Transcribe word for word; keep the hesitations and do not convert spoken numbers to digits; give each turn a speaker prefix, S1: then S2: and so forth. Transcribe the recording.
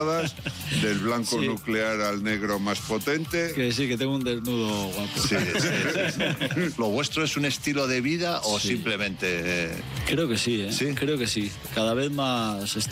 S1: del blanco
S2: Sí.
S1: nuclear al negro más potente.
S2: Que sí, que tengo un desnudo guapo.
S3: Sí, sí, sí, sí. ¿Lo vuestro es un estilo de vida o
S2: Sí.
S3: simplemente...? eh,
S2: Creo que sí, ¿eh?
S3: ¿Sí?
S2: Creo que sí. Cada vez más